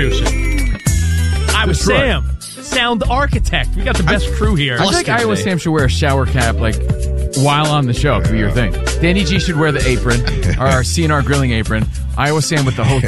producer. Iowa Sam, sound architect. We got the best crew here. I think Iowa Sam should wear a shower cap while on the show. Could be your thing. Danny G should wear the apron, or our CNR grilling apron. Iowa Sam with the